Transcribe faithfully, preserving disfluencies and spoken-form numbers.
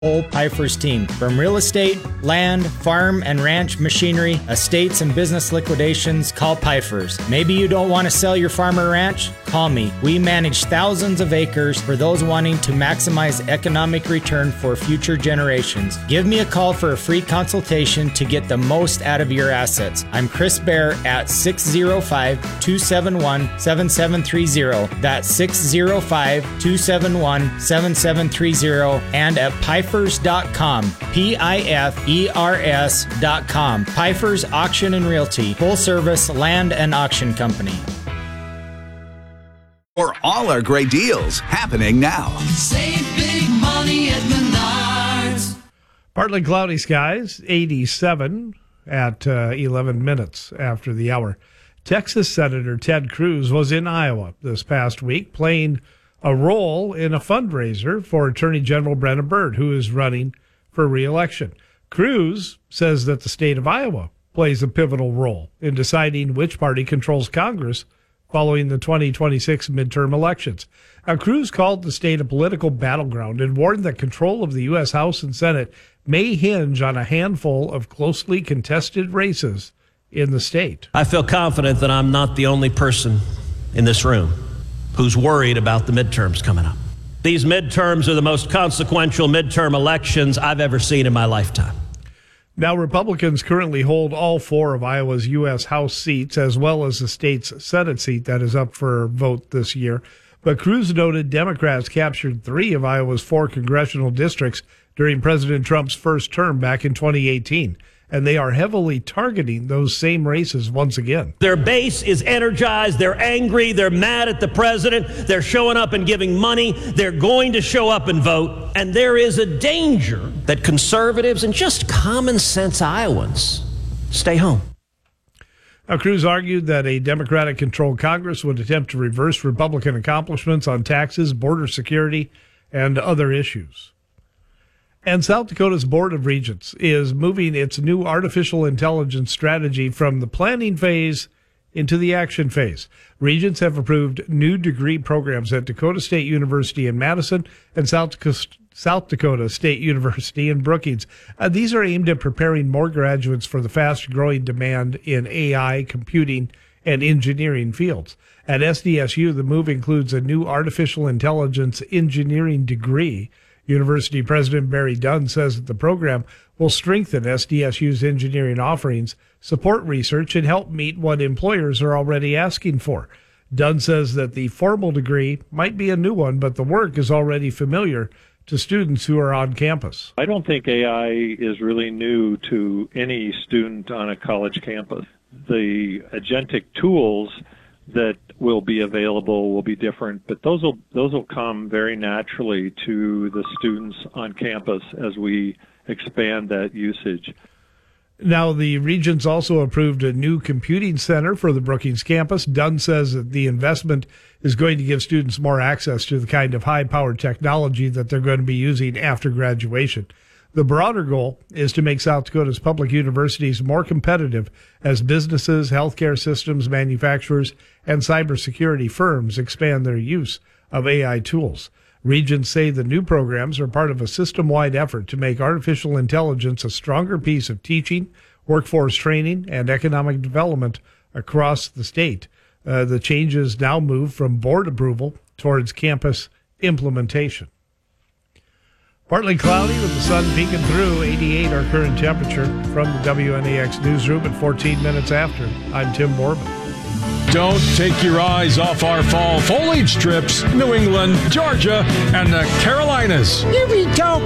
whole Pfeiffer's team. From real estate, land, farm, and ranch machinery, estates, and business liquidations, call Pfeiffer's. Maybe you don't want to sell your farm or ranch? Call me. We manage thousands of acres for those wanting to maximize economic return for future generations. Give me a call for a free consultation to get the most out of your assets. I'm Chris Bear at six oh five, two seven one, seven seven three oh. That's six oh five, two seven one, seven seven three oh and at Pfeiffer dot com. P I F E R S dot com. Pfeiffer's Auction and Realty, full service land and auction company. For all our great deals happening now. Save big money at Menards. Partly cloudy skies, eighty-seven at uh, eleven minutes after the hour. Texas Senator Ted Cruz was in Iowa this past week playing a role in a fundraiser for Attorney General Brenna Byrd, who is running for re-election. Cruz says that the state of Iowa plays a pivotal role in deciding which party controls Congress following the twenty twenty-six midterm elections. Now, Cruz called the state a political battleground and warned that control of the U S House and Senate may hinge on a handful of closely contested races in the state. I feel confident that I'm not the only person in this room who's worried about the midterms coming up. These midterms are the most consequential midterm elections I've ever seen in my lifetime. Now, Republicans currently hold all four of Iowa's U S House seats, as well as the state's Senate seat that is up for vote this year. But Cruz noted Democrats captured three of Iowa's four congressional districts during President Trump's first term back in twenty eighteen. And they are heavily targeting those same races once again. Their base is energized. They're angry. They're mad at the president. They're showing up and giving money. They're going to show up and vote. And there is a danger that conservatives and just common sense Iowans stay home. Now, Cruz argued that a Democratic-controlled Congress would attempt to reverse Republican accomplishments on taxes, border security, and other issues. And South Dakota's Board of Regents is moving its new artificial intelligence strategy from the planning phase into the action phase. Regents have approved new degree programs at Dakota State University in Madison and South South Dakota State University in Brookings. Uh, these are aimed at preparing more graduates for the fast-growing demand in A I, computing, and engineering fields. At S D S U, the move includes a new artificial intelligence engineering degree. University President Barry Dunn says that the program will strengthen S D S U's engineering offerings, support research, and help meet what employers are already asking for. Dunn says that the formal degree might be a new one, but the work is already familiar to students who are on campus. I don't think A I is really new to any student on a college campus. The agentic tools that will be available will be different, but those will those will come very naturally to the students on campus as we expand that usage. Now, the Regents also approved a new computing center for the Brookings campus. Dunn says that the investment is going to give students more access to the kind of high-powered technology that they're going to be using after graduation. The broader goal is to make South Dakota's public universities more competitive as businesses, healthcare systems, manufacturers, and cybersecurity firms expand their use of A I tools. Regents say the new programs are part of a system-wide effort to make artificial intelligence a stronger piece of teaching, workforce training, and economic development across the state. Uh, the changes now move from board approval towards campus implementation. Partly cloudy with the sun peeking through, eighty-eight our current temperature. From the W N A X newsroom at fourteen minutes after, I'm Tim Borbin. Don't take your eyes off our fall foliage strips, New England, Georgia, and the Carolinas. Here we go.